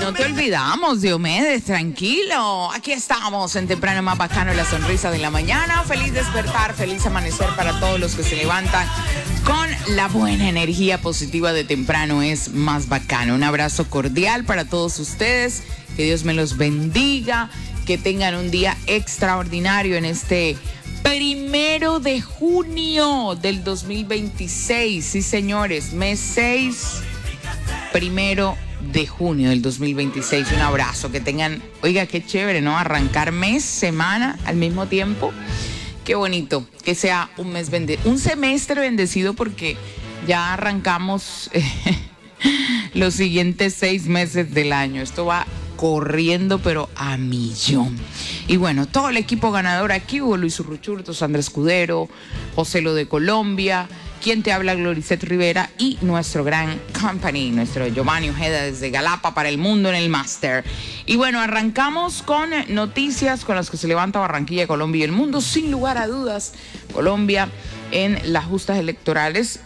no te olvidamos, Diomedes, tranquilo. Aquí estamos en Temprano Más Bacano, la sonrisa de la mañana. Feliz despertar, feliz amanecer para todos los que se levantan con la buena energía positiva de temprano es más bacano. Un abrazo cordial para todos ustedes. Que Dios me los bendiga. Que tengan un día extraordinario en este 1 de junio del 2026. Sí, señores, mes 6, 1 de junio del 2026. Un abrazo, que tengan, oiga, qué chévere, ¿no? Arrancar mes, semana al mismo tiempo. Qué bonito, que sea un mes bendecido, un semestre bendecido, porque ya arrancamos los siguientes 6 meses del año. Esto va corriendo, pero a millón. Y bueno, todo el equipo ganador aquí, hubo Luis Urruchurto, Sandra Escudero, José Lo de Colombia, quien te habla, Gloricet Rivera, y nuestro gran company, nuestro Giovanni Ojeda desde Galapa para el mundo en el máster. Y bueno, arrancamos con noticias con las que se levanta Barranquilla, Colombia y el mundo. Sin lugar a dudas, Colombia en las justas electorales,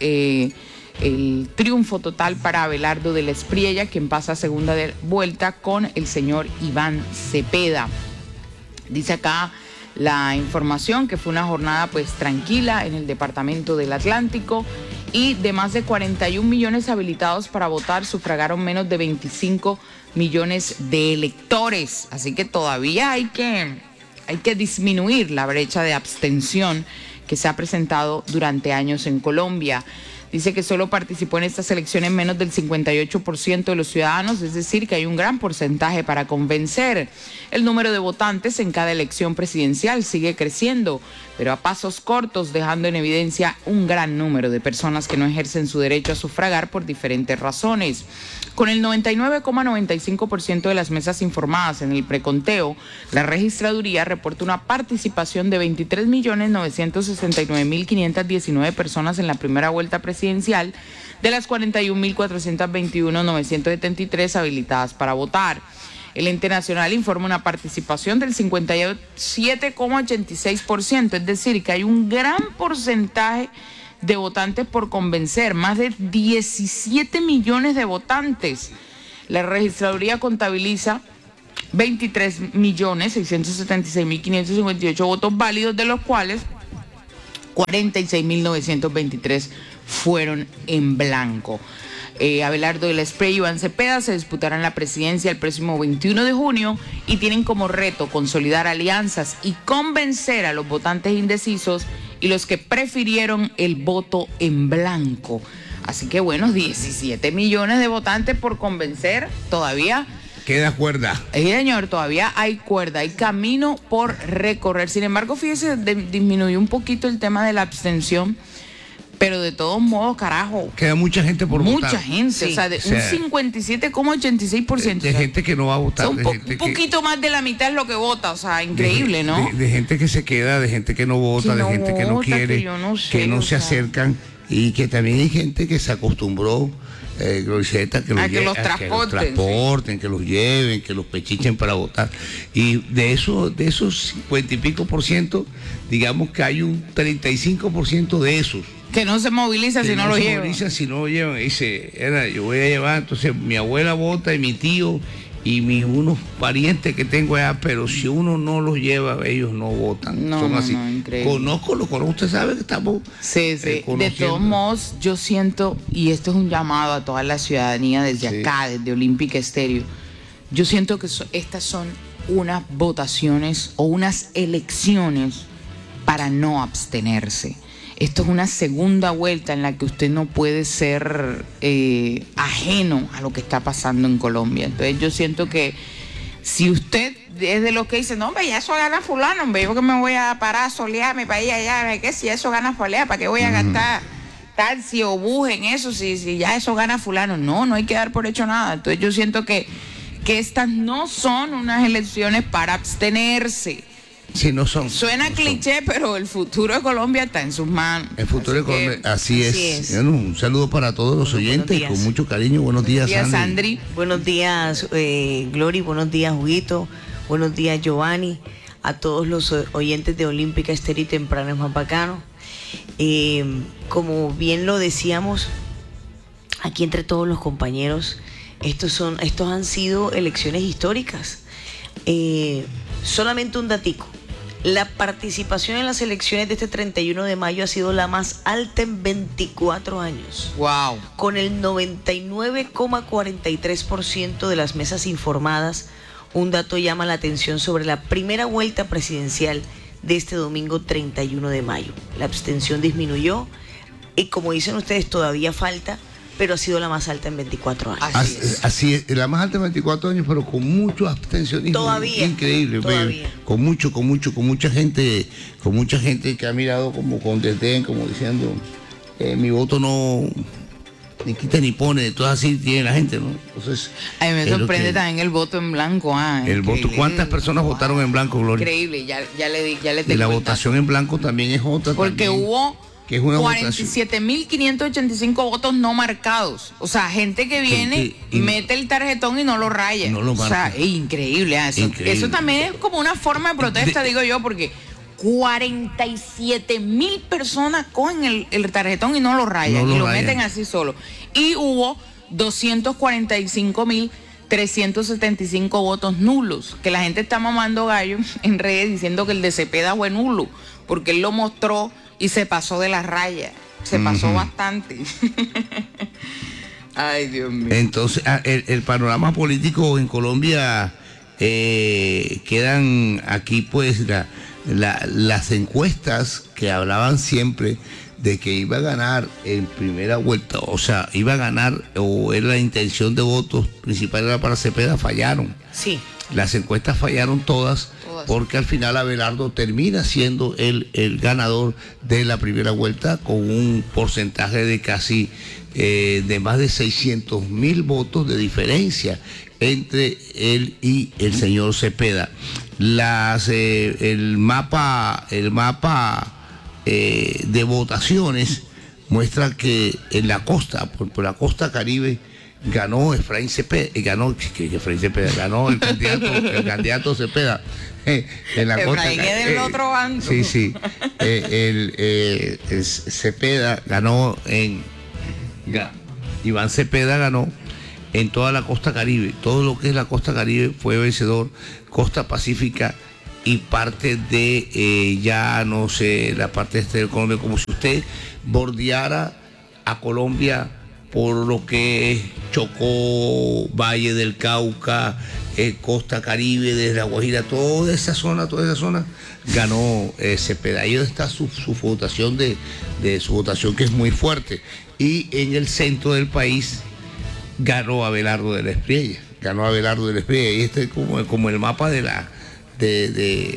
el triunfo total para Abelardo de la Espriella, quien pasa a segunda vuelta con el señor Iván Cepeda. Dice acá la información que fue una jornada pues tranquila en el departamento del Atlántico, y de más de 41 millones habilitados para votar, sufragaron menos de 25 millones de electores. Así que todavía hay que disminuir la brecha de abstención que se ha presentado durante años en Colombia. Dice que solo participó en estas elecciones menos del 58% de los ciudadanos, es decir, que hay un gran porcentaje para convencer. El número de votantes en cada elección presidencial sigue creciendo, pero a pasos cortos, dejando en evidencia un gran número de personas que no ejercen su derecho a sufragar por diferentes razones. Con el 99,95% de las mesas informadas en el preconteo, la registraduría reporta una participación de 23.969.519 personas en la primera vuelta presidencial, de las 41.421.973 habilitadas para votar. El ente nacional informa una participación del 57,86%, es decir, que hay un gran porcentaje de votantes por convencer, más de 17 millones de votantes. La registraduría contabiliza 23.676.558 votos válidos, de los cuales 46.923 fueron en blanco. Abelardo de la Espriella y Iván Cepeda se disputarán la presidencia el próximo 21 de junio y tienen como reto consolidar alianzas y convencer a los votantes indecisos y los que prefirieron el voto en blanco. Así que bueno, 17 millones de votantes por convencer, todavía queda cuerda. Señor, todavía hay cuerda, hay camino por recorrer. Sin embargo, fíjese, disminuyó un poquito el tema de la abstención, pero de todos modos, carajo, queda mucha gente por votar. Mucha gente, sí. O sea, un 57,86%. De gente que no va a votar. Un poquito más de la mitad es lo que vota, o sea, increíble, ¿no? De gente que se queda, de gente que no vota, de gente que no quiere, que no se acercan, y que también hay gente que se acostumbró, Gloriceta, que los transporten, que los lleven, que los pechichen para votar. Y de esos 50 y pico %, digamos que hay un 35% de esos que no se moviliza si no lo llevan. Si no lo llevan, dice, yo voy a llevar, entonces mi abuela vota y mi tío y unos parientes que tengo allá, pero si uno no los lleva, ellos no votan. Son así. Increíble. Conozco, usted sabe que estamos de todos modos, yo siento, y esto es un llamado a toda la ciudadanía desde acá, desde Olímpica Estéreo, yo siento que estas son unas votaciones o unas elecciones para no abstenerse. Esto es una segunda vuelta en la que usted no puede ser ajeno a lo que está pasando en Colombia. Entonces yo siento que si usted es de los que dice, no, hombre, ya eso gana fulano, hombre, yo que me voy a parar a solearme para ir allá, que si eso gana fulano, ¿para qué voy a gastar taxi o bus en eso si ya eso gana fulano? No hay que dar por hecho nada. Entonces yo siento que estas no son unas elecciones para abstenerse. Sí, no son. Suena cliché, pero el futuro de Colombia está en sus manos. El futuro de Colombia, así es. Bueno, un saludo para todos los oyentes, con mucho cariño. Buenos días, Sandri. Buenos días, Glory. Buenos días, Huguito. Buenos días, Giovanni. A todos los oyentes de Olímpica Estéreo y Temprano es más bacano. Como bien lo decíamos, aquí entre todos los compañeros, Estos han sido elecciones históricas. Solamente un datico. La participación en las elecciones de este 31 de mayo ha sido la más alta en 24 años. ¡Wow! Con el 99,43% de las mesas informadas. Un dato llama la atención sobre la primera vuelta presidencial de este domingo 31 de mayo. La abstención disminuyó y, como dicen ustedes, todavía falta, pero ha sido la más alta en 24 años. Así es, la más alta en 24 años, pero con mucho abstencionismo. Todavía. Increíble. Todavía. Con mucha gente que ha mirado como con desdén, como diciendo, mi voto no ni quita ni pone, todo así tiene la gente, ¿no? Entonces, a mí me sorprende también el voto en blanco. El voto, ¿cuántas personas votaron en blanco, Gloria? Increíble, ya le tengo. Y la votación en blanco también es otra. Porque también, hubo 47.585 votos no marcados. O sea, gente que viene, mete el tarjetón y no lo raya. No lo marca. O sea, es increíble. Eso también es como una forma de protesta, digo yo, porque 47.000 personas cogen el tarjetón y no lo rayan, y lo meten así solo. Y hubo 245.375 votos nulos, que la gente está mamando gallo en redes diciendo que el de Cepeda fue nulo, porque él lo mostró y se pasó de la raya. Se pasó bastante. Ay, Dios mío. Entonces, el panorama político en Colombia, quedan aquí pues las encuestas que hablaban siempre de que iba a ganar en primera vuelta, o sea, iba a ganar, o era la intención de votos principal era para Cepeda, fallaron. Sí. Las encuestas fallaron todas, porque al final Abelardo termina siendo el ganador de la primera vuelta con un porcentaje de casi de más de 600.000 votos de diferencia entre él y el señor Cepeda. El mapa de votaciones muestra que en la costa, por la costa Caribe, ganó Efraín Cepeda, ganó el candidato Cepeda. En la costa, del otro bando. Sí. Cepeda ganó Iván Cepeda ganó en toda la costa Caribe. Todo lo que es la costa Caribe fue vencedor. Costa Pacífica y parte de, ya no sé, la parte este de Colombia, como si usted bordeara a Colombia por lo que es Chocó, Valle del Cauca, Costa Caribe, desde La Guajira, toda esa zona ganó Cepeda. Ahí está su votación de su votación, que es muy fuerte. Y en el centro del país ganó Abelardo de la Espriella. Y este es como el mapa de